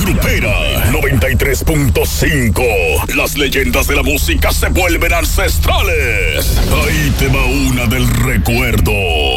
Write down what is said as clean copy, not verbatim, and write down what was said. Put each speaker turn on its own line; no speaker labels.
Grupera 93.5. Las leyendas de la música se vuelven ancestrales. Ahí te va una del recuerdo.